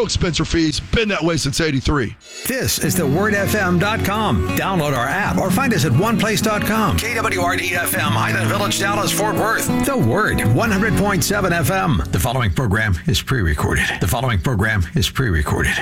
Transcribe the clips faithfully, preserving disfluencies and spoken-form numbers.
No expense or fees. Been that way since eighty-three. This is the word f m dot com. Download our app or find us at one place dot com. K W R D F M, Highland Village, Dallas, Fort Worth. The Word, one hundred point seven F M. The following program is pre-recorded. The following program is pre-recorded.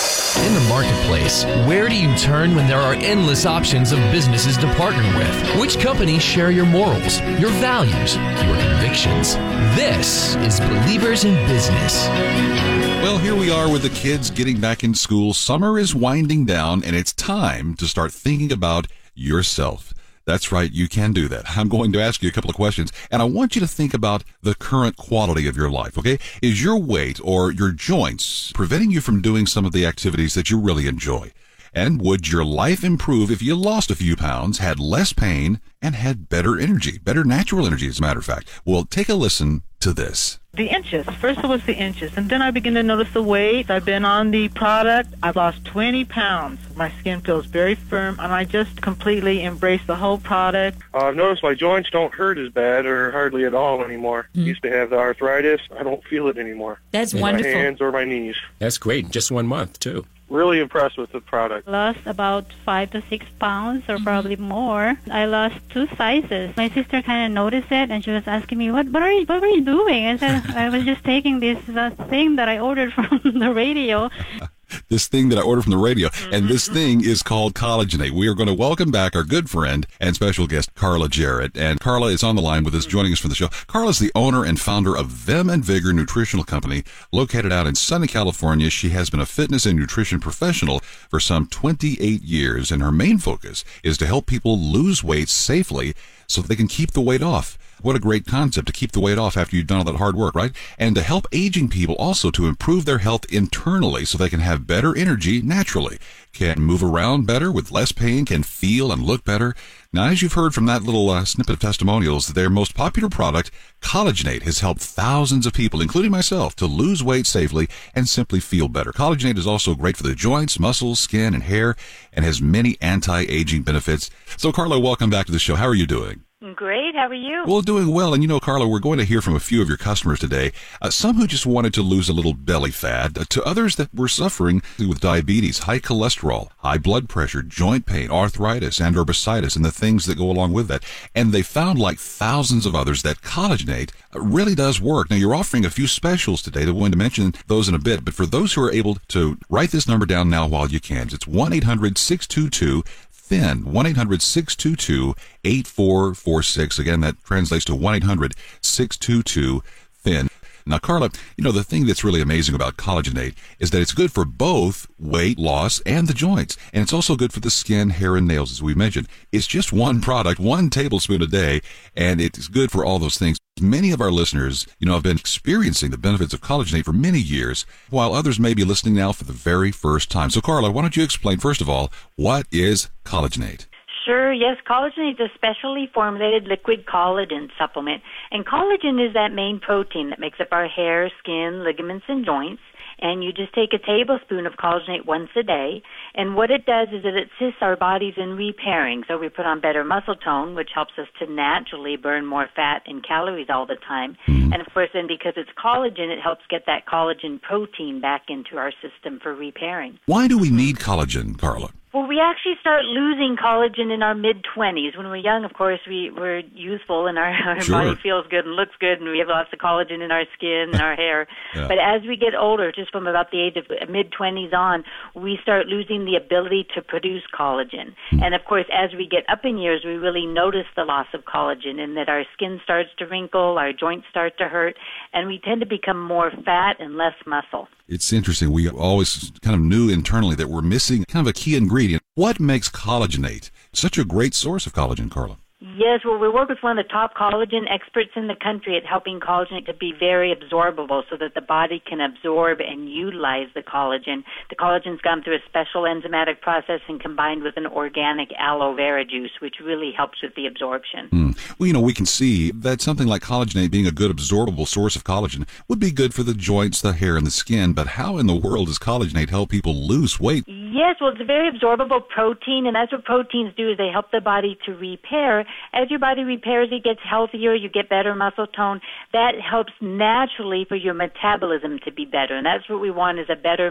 In the marketplace, where do you turn when there are endless options of businesses to partner with? Which companies share your morals, your values, your convictions? This is Believers in Business. Well, here we are with the kids getting back in school. Summer is winding down, and it's time to start thinking about yourself. That's right, you can do that. I'm going to ask you a couple of questions, and I want you to think about the current quality of your life, okay? Is your weight or your joints preventing you from doing some of the activities that you really enjoy? And would your life improve if you lost a few pounds, had less pain, and had better energy, better natural energy, as a matter of fact? Well, take a listen to this. The inches. First it was the inches, and then I began to notice the weight. I've been on the product. I've lost twenty pounds. My skin feels very firm, and I just completely embraced the whole product. Uh, I've noticed my joints don't hurt as bad or hardly at all anymore. Mm. Used to have the arthritis. I don't feel it anymore. That's in wonderful. My hands or my knees. That's great. Just one month, too. Really impressed with the product. Lost about five to six pounds or probably more. I lost two sizes. My sister kind of noticed it, and she was asking me, what, what, are, you, what were you doing? I said, I was just taking this uh, thing that I ordered from the radio. This thing that I ordered from the radio, and this thing is called Collagenate. We are going to welcome back our good friend and special guest, Carla Jarrett. And Carla is on the line with us, joining us for the show. Carla is the owner and founder of Vim and Vigor Nutritional Company, located out in sunny California. She has been a fitness and nutrition professional for some twenty-eight years, and her main focus is to help people lose weight safely so they can keep the weight off. What a great concept, to keep the weight off after you've done all that hard work, right? And to help aging people also to improve their health internally so they can have better energy naturally, can move around better with less pain, can feel and look better. Now, as you've heard from that little uh, snippet of testimonials, their most popular product, Collagenate, has helped thousands of people, including myself, to lose weight safely and simply feel better. Collagenate is also great for the joints, muscles, skin, and hair, and has many anti-aging benefits. So, Carla, welcome back to the show. How are you doing? Great. How are you? Well, doing well. And you know, Carla, we're going to hear from a few of your customers today. Uh, some who just wanted to lose a little belly fat, uh, to others that were suffering with diabetes, high cholesterol, high blood pressure, joint pain, arthritis, and or bursitis, and the things that go along with that. And they found, like thousands of others, that Collagenate uh, really does work. Now, you're offering a few specials today. We're going to mention those in a bit. But for those who are able to write this number down now while you can, it's one eight hundred six two two THIN, one eight hundred six two two eight four four six. Again, that translates to one eight hundred six two two THIN. Now, Carla, you know, the thing that's really amazing about Collagenate is that it's good for both weight loss and the joints. And it's also good for the skin, hair, and nails, as we mentioned. It's just one product, one tablespoon a day, and it's good for all those things. Many of our listeners, you know, have been experiencing the benefits of Collagenate for many years, while others may be listening now for the very first time. So, Carla, why don't you explain, first of all, what is Collagenate? Sure, yes. Collagen is a specially formulated liquid collagen supplement. And collagen is that main protein that makes up our hair, skin, ligaments, and joints. And you just take a tablespoon of collagenate once a day. And what it does is it assists our bodies in repairing. So we put on better muscle tone, which helps us to naturally burn more fat and calories all the time. Mm-hmm. And, of course, then because it's collagen, it helps get that collagen protein back into our system for repairing. Why do we need collagen, Carla? Well, we actually start losing collagen in our mid-twenties. When we're young, of course, we, we're youthful and our, our sure. body feels good and looks good, and we have lots of collagen in our skin and our hair. Yeah. But as we get older, just from about the age of mid-twenties on, we start losing the ability to produce collagen. Mm. And, of course, as we get up in years, we really notice the loss of collagen in that our skin starts to wrinkle, our joints start to hurt, and we tend to become more fat and less muscle. It's interesting. We always kind of knew internally that we're missing kind of a key ingredient. What makes Collagenate such a great source of collagen, Carla? Yes, well, we work with one of the top collagen experts in the country at helping collagen to be very absorbable so that the body can absorb and utilize the collagen. The collagen's gone through a special enzymatic process and combined with an organic aloe vera juice, which really helps with the absorption. Mm. Well, you know, we can see that something like Collagenate being a good absorbable source of collagen would be good for the joints, the hair, and the skin, but how in the world does Collagenate help people lose weight? Yes, well, it's a very absorbable protein, and that's what proteins do, is they help the body to repair. As your body repairs, it gets healthier, you get better muscle tone. That helps naturally for your metabolism to be better, and that's what we want, is a better